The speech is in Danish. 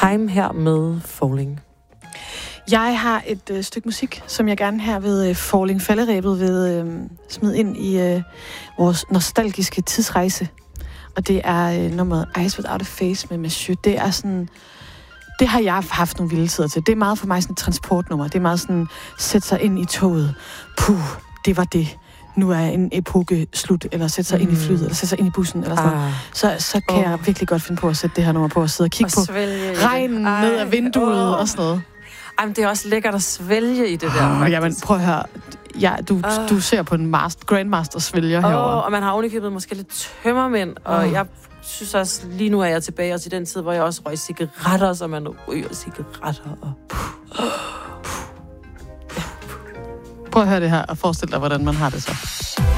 Time her med Falling. Jeg har et stykke musik, som jeg gerne her ved Falling falderæbet vil smide ind i vores nostalgiske tidsrejse. Og det er nummeret Eyes Without a Face med Monsieur. Det er sådan... Det har jeg haft nogle vilde tider til. Det er meget for mig sådan et transportnummer. Det er meget sådan, sætte sig ind i toget. Puh, det var det. Nu er en epoke slut. Eller sætte sig ind i flyet, eller sætte sig ind i bussen. Eller sådan. Så kan jeg virkelig godt finde på at sætte det her nummer på og sidde og kigge på regnen ned af vinduet og sådan noget. Ej, men det er også lækkert at svælge i det der. Jamen, prøv at høre. Ja, du ser på en Grandmaster svælger herovre. Og man har ovenikøbet måske lidt tømmermænd, og jeg synes også, lige nu er jeg tilbage også i den tid, hvor jeg også røg cigaretter, så man ryger cigaretter. Og Prøv at høre det her, og forestil dig, hvordan man har det så.